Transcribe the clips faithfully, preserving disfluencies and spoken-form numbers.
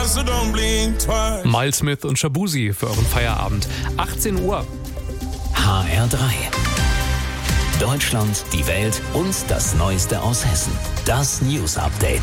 Miles Smith und Shabuzi für euren Feierabend. achtzehn Uhr. H R drei. Deutschland, die Welt und das Neueste aus Hessen. Das News Update.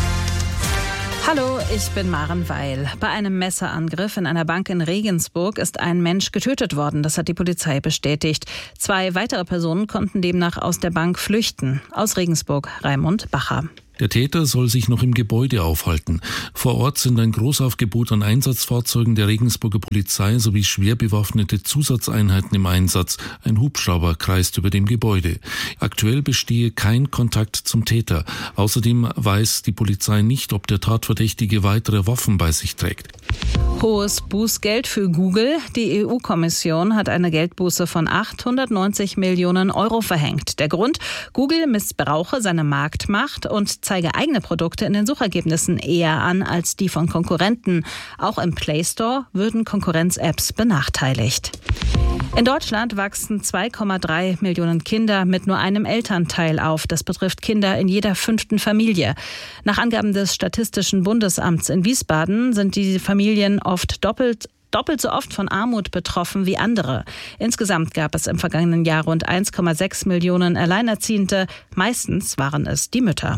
Hallo, ich bin Maren Weil. Bei einem Messerangriff in einer Bank in Regensburg ist ein Mensch getötet worden. Das hat die Polizei bestätigt. Zwei weitere Personen konnten demnach aus der Bank flüchten. Aus Regensburg, Raimund Bacher. Der Täter soll sich noch im Gebäude aufhalten. Vor Ort sind ein Großaufgebot an Einsatzfahrzeugen der Regensburger Polizei sowie schwer bewaffnete Zusatzeinheiten im Einsatz. Ein Hubschrauber kreist über dem Gebäude. Aktuell bestehe kein Kontakt zum Täter. Außerdem weiß die Polizei nicht, ob der Tatverdächtige weitere Waffen bei sich trägt. Hohes Bußgeld für Google. Die E U-Kommission hat eine Geldbuße von achthundertneunzig Millionen Euro verhängt. Der Grund? Google missbrauche seine Marktmacht und zeige eigene Produkte in den Suchergebnissen eher an als die von Konkurrenten. Auch im Play Store würden Konkurrenz-Apps benachteiligt. In Deutschland wachsen zwei Komma drei Millionen Kinder mit nur einem Elternteil auf. Das betrifft Kinder in jeder fünften Familie. Nach Angaben des Statistischen Bundesamts in Wiesbaden sind die Familien oft doppelt doppelt so oft von Armut betroffen wie andere. Insgesamt gab es im vergangenen Jahr rund eins Komma sechs Millionen Alleinerziehende. Meistens waren es die Mütter.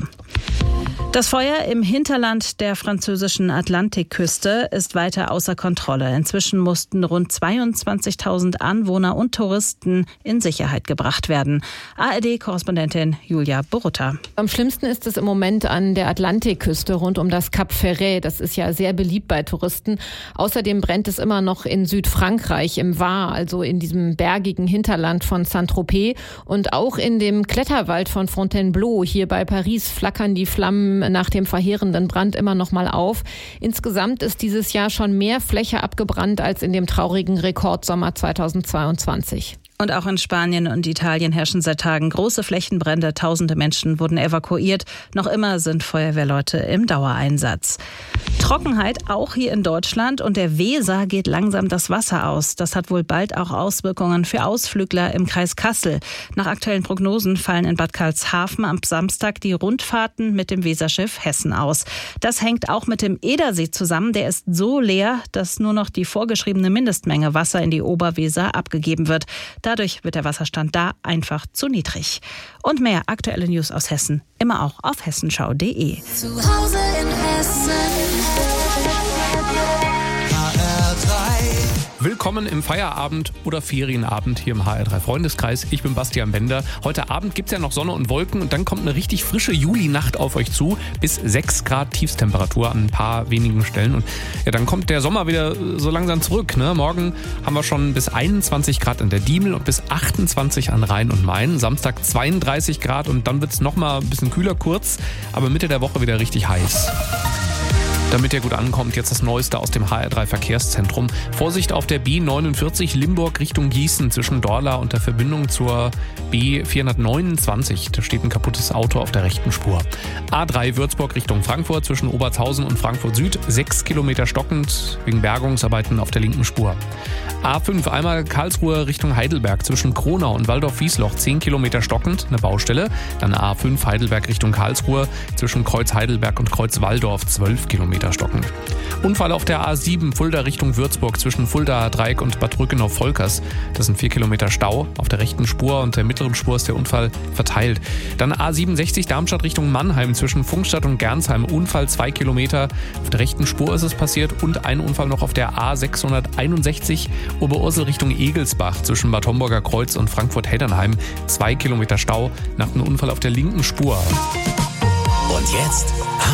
Das Feuer im Hinterland der französischen Atlantikküste ist weiter außer Kontrolle. Inzwischen mussten rund zweiundzwanzigtausend Anwohner und Touristen in Sicherheit gebracht werden. A R D-Korrespondentin Julia Borutta. Am schlimmsten ist es im Moment an der Atlantikküste rund um das Cap Ferret. Das ist ja sehr beliebt bei Touristen. Außerdem brennt es immer noch in Südfrankreich, im Var, also in diesem bergigen Hinterland von Saint-Tropez. Und auch in dem Kletterwald von Fontainebleau hier bei Paris flackern die Flammen nach dem verheerenden Brand immer noch mal auf. Insgesamt ist dieses Jahr schon mehr Fläche abgebrannt als in dem traurigen Rekordsommer zweitausendzweiundzwanzig. Und auch in Spanien und Italien herrschen seit Tagen große Flächenbrände. Tausende Menschen wurden evakuiert. Noch immer sind Feuerwehrleute im Dauereinsatz. Trockenheit auch hier in Deutschland und der Weser geht langsam das Wasser aus. Das hat wohl bald auch Auswirkungen für Ausflügler im Kreis Kassel. Nach aktuellen Prognosen fallen in Bad Karlshafen am Samstag die Rundfahrten mit dem Weserschiff Hessen aus. Das hängt auch mit dem Edersee zusammen. Der ist so leer, dass nur noch die vorgeschriebene Mindestmenge Wasser in die Oberweser abgegeben wird. Dadurch wird der Wasserstand da einfach zu niedrig. Und mehr aktuelle News aus Hessen immer auch auf hessenschau punkt de. Zu Hause in Hessen. H R drei. Willkommen im Feierabend oder Ferienabend hier im H R drei Freundeskreis. Ich bin Bastian Bender. Heute Abend gibt es ja noch Sonne und Wolken und dann kommt eine richtig frische Julinacht auf euch zu. Bis sechs Grad Tiefstemperatur an ein paar wenigen Stellen. Und ja, dann kommt der Sommer wieder so langsam zurück. Ne? Morgen haben wir schon bis einundzwanzig Grad an der Diemel und bis achtundzwanzig an Rhein und Main. Samstag zweiunddreißig Grad und dann wird es nochmal ein bisschen kühler kurz. Aber Mitte der Woche wieder richtig heiß. Damit ihr gut ankommt, jetzt das Neueste aus dem H R drei Verkehrszentrum. Vorsicht auf der B neunundvierzig Limburg Richtung Gießen zwischen Dorla und der Verbindung zur B vierhundertneunundzwanzig. Da steht ein kaputtes Auto auf der rechten Spur. A drei Würzburg Richtung Frankfurt zwischen Obertshausen und Frankfurt Süd. Sechs Kilometer stockend wegen Bergungsarbeiten auf der linken Spur. A fünf einmal Karlsruhe Richtung Heidelberg zwischen Kronau und Waldorf-Wiesloch. Zehn Kilometer stockend, eine Baustelle. Dann A fünf Heidelberg Richtung Karlsruhe zwischen Kreuz Heidelberg und Kreuz Walldorf. Zwölf Kilometer stockend. Unfall auf der A sieben Fulda Richtung Würzburg zwischen Fulda Dreieck und Bad Rückenau-Volkers. Das sind vier Kilometer Stau auf der rechten Spur und der mittleren Spur ist der Unfall verteilt. Dann A siebenundsechzig Darmstadt Richtung Mannheim zwischen Funkstadt und Gernsheim. Unfall zwei Kilometer. Auf der rechten Spur ist es passiert und ein Unfall noch auf der A sechshunderteinundsechzig Oberursel Richtung Egelsbach zwischen Bad Homburger Kreuz und Frankfurt-Heddernheim. Zwei Kilometer Stau nach einem Unfall auf der linken Spur. Und jetzt